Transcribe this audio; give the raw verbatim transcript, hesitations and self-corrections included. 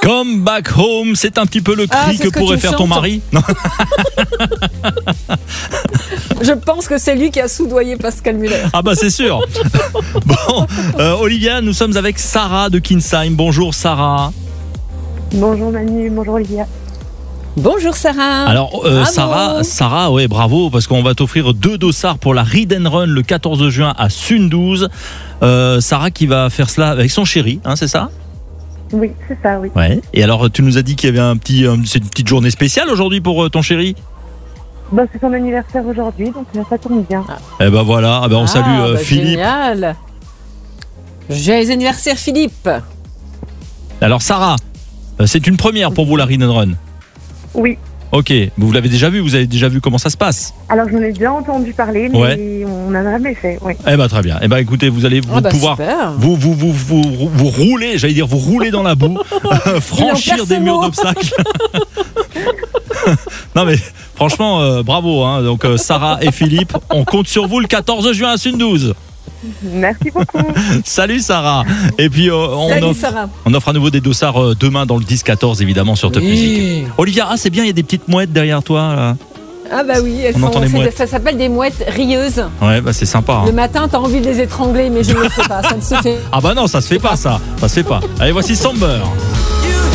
Come back home, c'est un petit peu le cri Ah, c'est que ce que pourrait tu faire ton chantes. mari. Non. Je pense que c'est lui qui a soudoyé Pascal Muller. Ah bah c'est sûr. Bon, euh, Olivia, nous sommes avec Sarah de Kinsheim. Bonjour Sarah. Bonjour Manu, bonjour Olivia. Bonjour Sarah. Alors euh, Bravo. Sarah, Sarah, ouais, bravo, parce qu'on va t'offrir deux dossards pour la Read and Run le quatorze juin à Sundouze. Euh, Sarah qui va faire cela avec son chéri, hein, c'est ça? Oui, c'est ça, oui. Ouais. Et alors tu nous as dit qu'il y avait un petit, un- c'est une petite journée spéciale aujourd'hui pour euh, ton chéri. Bah, c'est son anniversaire aujourd'hui, donc là, ça tombe bien. Eh ben voilà, ah ben on Ah, salue euh, bah, Philippe. Génial. Joyeux anniversaire Philippe. Alors Sarah, euh, c'est une première pour vous la Read and Run. Oui. Ok, vous l'avez déjà vu, vous avez déjà vu comment ça se passe. Alors, j'en ai déjà entendu parler, mais Ouais. on n'a jamais fait, oui. Eh ben très bien. Eh ben écoutez, vous allez vous Ah bah, pouvoir super. vous vous, vous vous vous rouler, j'allais dire vous rouler dans la boue, franchir perd des son murs mot. d'obstacles. Non mais franchement euh, bravo hein. Donc euh, Sarah et Philippe, on compte sur vous le quatorze juin à Sundouze. Merci beaucoup. Salut Sarah. Et puis euh, on Salut offre Sarah. on offre à nouveau des dossards euh, demain dans le dix quatorze évidemment sur Top Music. Oui. Olivia, ah c'est bien, il y a des petites mouettes derrière toi là. Ah bah oui, elles On sont- entend les c'est- mouettes. ça s'appelle des mouettes rieuses. Ouais, bah c'est sympa hein. Le matin, t'as envie de les étrangler, mais je ne le fais pas. Ça ne se fait Ah bah non, ça se fait pas ça. Ça se fait pas. Allez, voici Somber.